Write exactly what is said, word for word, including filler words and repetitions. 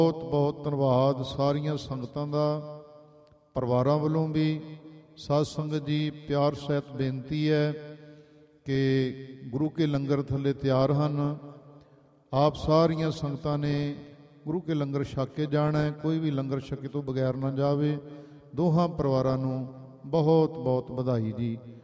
ਬਹੁਤ ਬਹੁਤ ਧੰਨਵਾਦ ਸਾਰੀਆਂ ਸੰਗਤਾਂ ਦਾ। ਪਰਿਵਾਰਾਂ ਵੱਲੋਂ ਵੀ ਸਾਧ ਸੰਗਤ ਜੀ ਪਿਆਰ ਸਹਿਤ ਬੇਨਤੀ ਹੈ ਕਿ ਗੁਰੂ ਕੇ ਲੰਗਰ ਥੱਲੇ ਤਿਆਰ ਹਨ। ਆਪ ਸਾਰੀਆਂ ਸੰਗਤਾਂ ਨੇ ਗੁਰੂ ਕੇ ਲੰਗਰ ਛਕ ਕੇ ਜਾਣਾ ਹੈ, ਕੋਈ ਵੀ ਲੰਗਰ ਛਕੇ ਤੋਂ ਬਗੈਰ ਨਾ ਜਾਵੇ। ਦੋਹਾਂ ਪਰਿਵਾਰਾਂ ਨੂੰ ਬਹੁਤ ਬਹੁਤ ਵਧਾਈ ਜੀ।